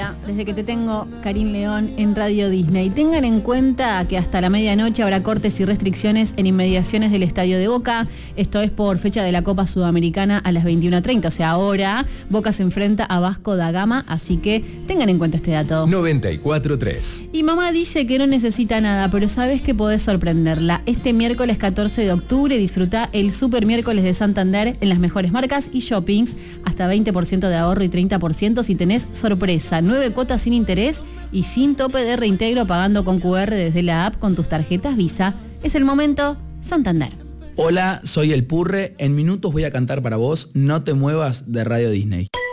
día, desde que te tengo, Karin León, en Radio Disney. Tengan en cuenta que hasta la medianoche habrá cortes y restricciones en inmediaciones del Estadio de Boca. Esto es por fecha de la Copa Sudamericana a las 21:30. O sea, ahora Boca se enfrenta a Vasco da Gama, así que tengan en cuenta este dato. 94.3. Y mamá dice que no necesita nada, pero sabes que podés sorprenderla. Este miércoles 14 de octubre disfruta el Super Miércoles de Santander en las mejores marcas y shoppings. Hasta 20% de ahorro y 30% si tenés sorpresa. 9 cuotas sin interés y sin tope de reintegro pagando con QR desde la app con tus tarjetas Visa. Es el momento, Santander. Hola, soy El Purre. En minutos voy a cantar para vos No te muevas de Radio Disney.